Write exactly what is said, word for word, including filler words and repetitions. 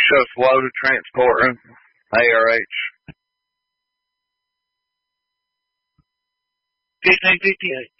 Show slow to transport room. A R H. fifteen fifty-eight.